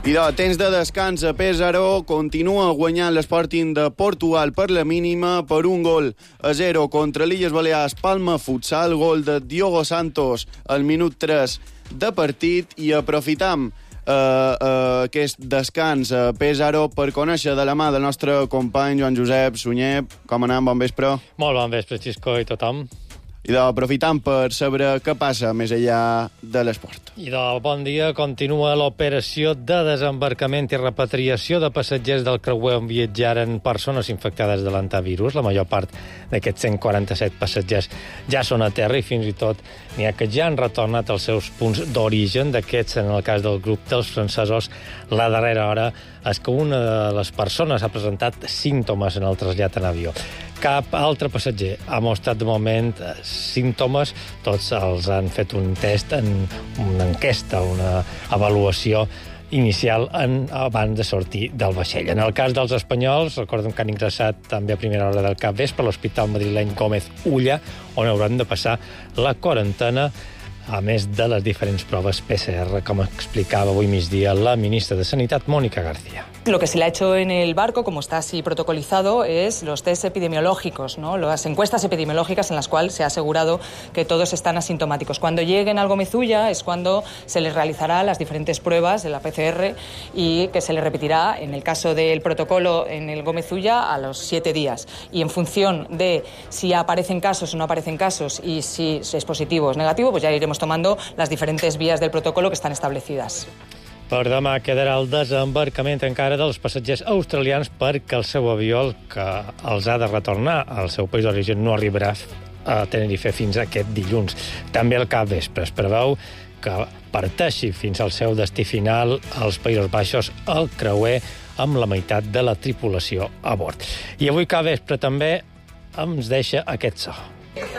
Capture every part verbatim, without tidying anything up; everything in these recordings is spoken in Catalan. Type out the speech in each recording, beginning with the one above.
I de temps de descans a Pesaro continua guanyant l'Sporting de Portugal per la mínima per un gol a zero contra l'Illes Balears Palma Futsal, gol de Diogo Santos al minut tres de partit, i aprofitam uh, uh, aquest descans a Pesaro per conèixer de la mà del nostre company Joan Josep Sunyer. Com anem? Bon vespre. Molt bon vespre, Xisco, i tothom. I de aprofitam per saber què passa més enllà de l'esport. I de bon dia, continua l'operació de desembarcament i repatriació de passatgers del creuer on viatjaren persones infectades de l'antivirus. La major part d'aquests cent quaranta-set passatgers ja són a terra i fins i tot n'hi ha que ja han retornat als seus punts d'origen. D'aquests, en el cas del grup dels francesos, la darrera hora és que una de les persones ha presentat símptomes en el trasllat en avió. Cap altre passatger ha mostrat de moment símptomes. Tots els han fet un test, en una enquesta, una avaluació inicial en, abans de sortir del vaixell. En el cas dels espanyols, recordem que han ingressat també a primera hora del capvespre a l'Hospital Madrileny Gómez Ulla, on hauran de passar la quarantena, a més de les diferents proves P C R, com explicava avui migdia la ministra de Sanitat, Mónica García. Lo que se le ha hecho en el barco, como está así protocolizado, es los test epidemiológicos, ¿no? Las encuestas epidemiológicas en las cuales se ha asegurado que todos están asintomáticos. Cuando lleguen al Gómez Ulla es cuando se les realizará las diferentes pruebas de la P C R y que se les repetirá, en el caso del protocolo en el Gómez Ulla, a los siete días. Y en función de si aparecen casos o no aparecen casos y si es positivo o es negativo, pues ya iremos tomando las diferentes vías del protocolo que están establecidas. Per demà quedarà el desembarcament encara dels passatgers australians perquè el seu avió, el que els ha de retornar al seu país d'origen, no arribarà a Tenerife fins aquest dilluns. També al capvespre es preveu que parteixi fins al seu destí final als Països Baixos el creuer amb la meitat de la tripulació a bord. I avui capvespre també ens deixa aquest so.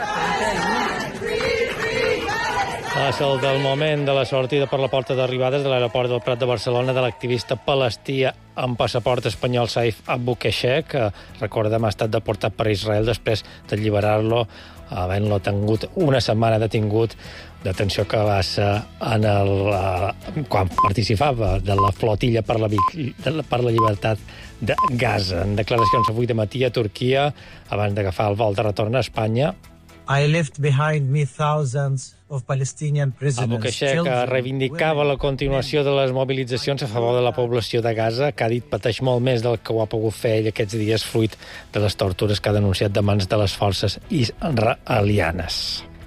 És el del moment de la sortida per la porta d'arribades de l'aeroport del Prat de Barcelona de l'activista palestí amb passaport espanyol Saif Abu Keshek, que, recordem, ha estat deportat per Israel després d'alliberar-lo, havent-lo tingut una setmana detingut, detenció que va ser en el, uh, quan participava de la flotilla per la, per la llibertat de Gaza. En declaracions avui de matí a Turquia, abans d'agafar el vol de retorn a Espanya, I left behind me thousands of Palestinian prisoners. Abu Keshek reivindicava la continuació de les mobilitzacions a favor de la població de Gaza, que ha dit pateix molt més del que ho ha pogut fer ell aquests dies, fruit de les tortures que ha denunciat de mans de les forces israelianes.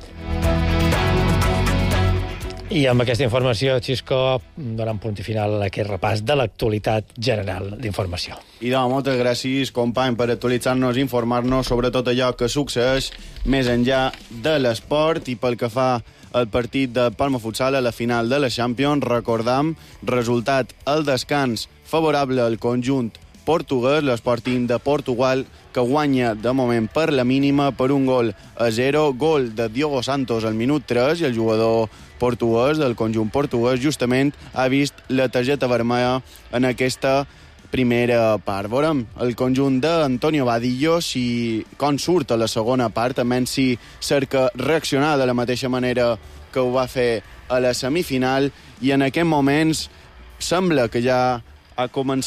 I amb aquesta informació, Xisco, donant punt i final a aquest repàs de l'actualitat general d'informació. I de moltes gràcies, company, per actualitzar-nos i informar-nos sobre tot allò que succeeix més enllà de l'esport. I pel que fa al partit de Palma Futsal a la final de la Champions, recordam resultat al descans favorable al conjunt portuguès, l'Sporting de Portugal, que guanya de moment per la mínima per un gol a zero, gol de Diogo Santos al minut tres, i el jugador portuguès del conjunt portuguès justament ha vist la targeta vermella en aquesta primera part. Veurem el conjunt d'Antonio Vadillo si com surt a la segona part, també si cerca reaccionar de la mateixa manera que ho va fer a la semifinal, i en aquests moments sembla que ja ha començat